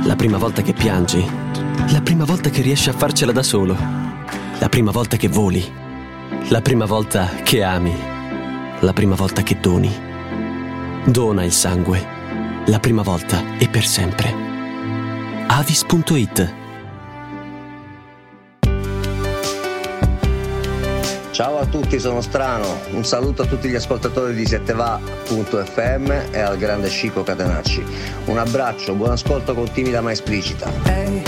La prima volta che piangi. La prima volta che riesci a farcela da solo. La prima volta che voli. La prima volta che ami. La prima volta che doni. Dona il sangue. La prima volta e per sempre. Avis.it. Ciao a tutti, sono Strano. Un saluto a tutti gli ascoltatori di Setteva.fm e al grande Chico Catenacci. Un abbraccio, buon ascolto con Timida ma esplicita. Ehi,